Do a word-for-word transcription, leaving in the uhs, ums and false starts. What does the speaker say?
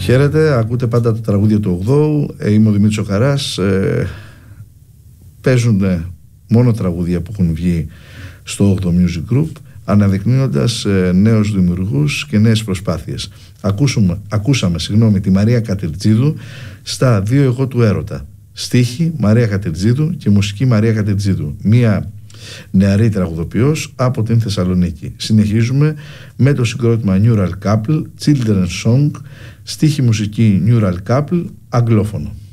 Χαίρετε, ακούτε πάντα τα τραγούδια του ογδόου. ε, Είμαι ο Δημήτρης ο Χαράς. ε, Παίζουν μόνο τραγούδια που έχουν βγει στο ογδόου Music Group, αναδεικνύοντας ε, νέους δημιουργούς και νέες προσπάθειες. Ακούσουμε, ακούσαμε συγγνώμη, τη Μαρία Κατερτζίδου στα Δύο εγώ του έρωτα. Στίχη Μαρία Κατερτζίδου και μουσική Μαρία Κατερτζίδου, μία νεαρή τραγουδοποιός από την Θεσσαλονίκη. Συνεχίζουμε με το συγκρότημα Neural Couple, Children's Song, στίχη μουσική Neural Couple, αγγλόφωνο.